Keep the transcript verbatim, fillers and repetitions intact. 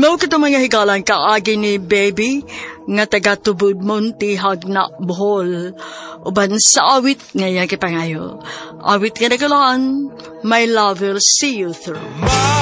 Mao kita mga higalan kaagi ni baby nga taga-tubod montihag na Bohol. Uban sa awit ngayon kipangayo. Awit nga nagalaan, my love will see you through.